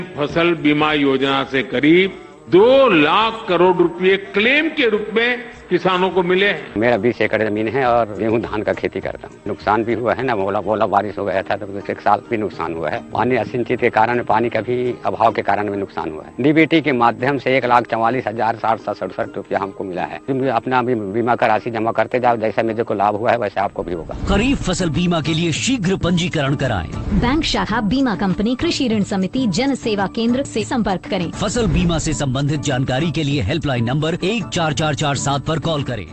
फसल बीमा योजना से करीब 2 लाख करोड़ रुपए क्लेम के रूप में किसानों को मिले हैं। मेरा 20 एकड़ जमीन है और गेहूं धान का खेती करता हूँ। नुकसान भी हुआ है ना, बोला बारिश हो गया था तो एक साल भी नुकसान हुआ है। पानी असिंचित के कारण, पानी का भी अभाव के कारण भी नुकसान हुआ है। डीबीटी के माध्यम से 1,44,767 रुपया हमको मिला है। अपना बीमा का राशि जमा करते जाओ, जैसा मेरे को लाभ हुआ है वैसे आपको भी होगा। खरीफ फसल बीमा के लिए शीघ्र पंजीकरण कराएं। बैंक शाखा, बीमा कंपनी, कृषि ऋण समिति, जन सेवा केंद्र से संपर्क करें। फसल बीमा से संबंधित जानकारी के लिए हेल्पलाइन नंबर 14447 पर कॉल करें।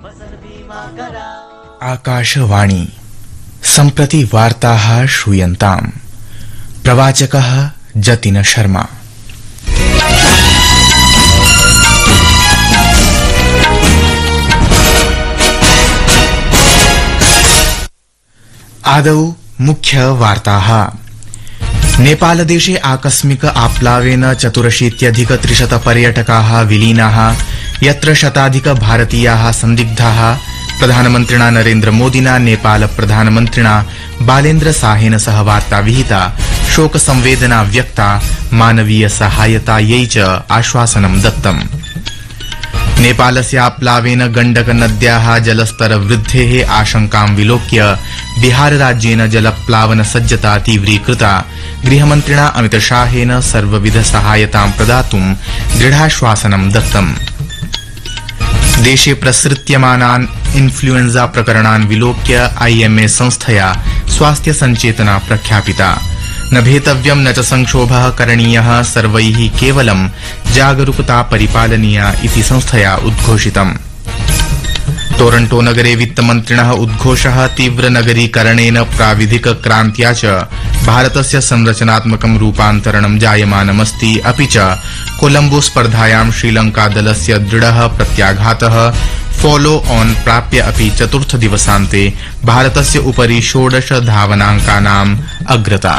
आकाशवाणी सम्प्रति वार्ताः श्रूयन्ताम्। प्रवाचकः जतिन शर्मा। आदौ मुख्य वार्ताः। नेपालदेशे आकस्मिक आप्लावेन 84,300 पर्यटकाः विलीनाः, यत्र शताधिक भारतीयाः संदिग्धाः। प्रधानमन्त्रिणा नरेन्द्र मोदिना नेपाल प्रधानमन्त्रिणा बालेन्द्र शाहेन सह वार्ता विहिता, शोक संवेदना व्यक्ता, मानवीय सहायतायै च आश्वासनं दत्तम्। नेपालस्य आप्लावेन गण्डक नद्याः जलस्तर वृद्धेः आशंकां विलोक्य बिहार राज्येन जलप्लावन सज्जता तीव्रीकृता। गृहमन्त्रिणा अमितशाहेन सर्वविध सहायतां प्रदातुं दृढाश्वासनं दत्तम्। देशे प्रसृत्यमानान् इन्फ्लुएन्जा प्रकरणान् विलोक्य IMA संस्थया स्वास्थ्य सञ्चेतना प्रख्यापिता। न भेतव्यं न च संक्षोभः करणीयः, सर्वैः केवलं जागरूकता परिपालनीया इति संस्थया उद्घोषितम्। टोरंटो नगरे वित्तमन्त्रिणः उद्घोषः, तीव्रनगरीकरणेन प्राविधिक क्रान्त्या च भारतस्य संरचनात्मकं रूपान्तरणं जायमानमस्ति। अपि च कोलंबो स्पर्धायां श्रीलंकादलस्य दृढः प्रत्याघातः। फॉलो ऑन प्राप्य अपि चतुर्थ दिवसान्ते भारतस्य उपरि 16 धावनाङ्कानाम् अग्रता।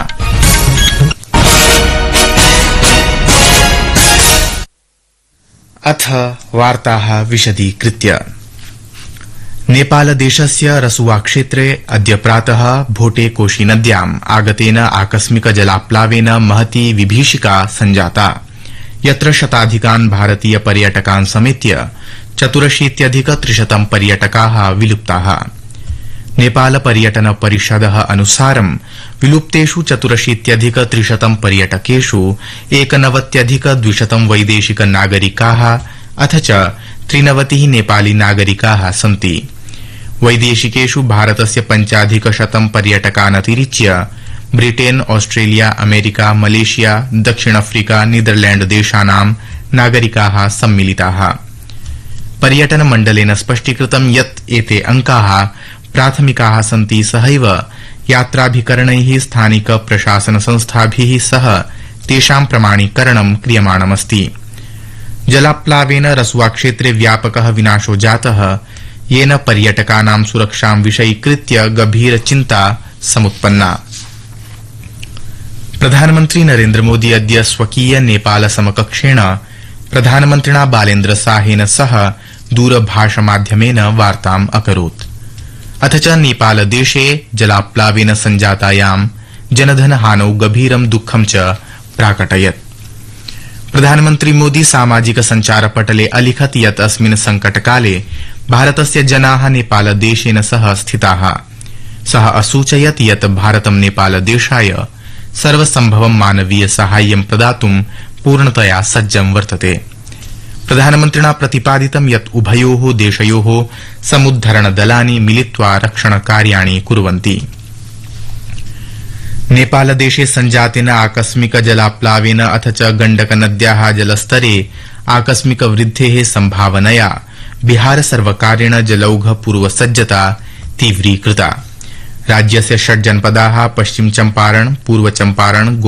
अथ वार्ताः विशदीकृत्य। नेपालदेशस्य रसुवा क्षेत्रे अद्य प्रातः भोटे कोशी नद्याम् आगतेन आकस्मिक जलाप्लावेन महती विभीषिका सञ्जाता, यत्र शताधिकान् भारतीय पर्यटकान् समेत्य 84,300 पर्यटकाः विलुप्ताः। नेपाल पर्यटन परिषदः अनुसारं विलुप्तेषु 84,300 पर्यटकेषु 91,200 वैदेशिक नागरिकाः अथ च 93 नेपाली नागरिकाः सन्ति। वैदेशिकेषु भारतस्य 5,100 पर्यटकान् अतिरिच्य ब्रिटेन, ऑस्ट्रेलिया, अमेरिका, मलेशिया, दक्षिण अफ्रीका, नीदरलैंड देशानां नागरिकाः सम्मिलिताः। पर्यटन मण्डलेन स्पष्टीकृतं यत् एते अंकाः प्राथमिकाः सन्ति, सहैव यात्राभिकरणैः स्थानिक प्रशासन संस्थाभिः सह तेषां प्रमाणीकरणं क्रियमाणमस्ति। जलाप्लावेन रसुवा क्षेत्रे व्यापकः विनाशो जातः, येन पर्यटकानां सुरक्षां विषयीकृत्य गभीर चिन्ता समुत्पन्ना। प्रधानमन्त्री नरेन्द्र मोदी अद्य स्वकीय नेपाल समकक्षेण प्रधानमन्त्रिणा बालेन्द्र शाहेन सह दूरभाषमाध्यमेन वार्ताम् अकरोत्। अथ च नेपालदेशे जलाप्लावेन सञ्जातायां जनधनहानौ गभीरं दुःखं च प्राकटयत्। प्रधानमन्त्री मोदी सामाजिक सञ्चारपटले अलिखत् यत् अस्मिन् संकटकाले भारतस्य जनाः नेपालदेशेन सह स्थिताः। सः असूचयत् यत् भारतं नेपालदेशाय सर्वसम्भवं मानवीय साहाय्यं प्रदातुं पूर्णतया सज्जं वर्तते। प्रधानमन्त्रिणा प्रतिपादितं यत् उभयोः देशयोः समुद्धरणदलानि मिलित्वा रक्षणकार्याणि कुर्वन्ति। नेपालदेशे सञ्जातेन आकस्मिक जलाप्लावेन अथ च गण्डक नद्याः जलस्तरे आकस्मिक वृद्धेः सम्भावनया बिहार सर्वकारेण जलौघ पूर्वसज्जता तीव्रीकृता। राज्यस्य 6 जनपदाः पश्चिम चम्पारण, पूर्व चम्पारण,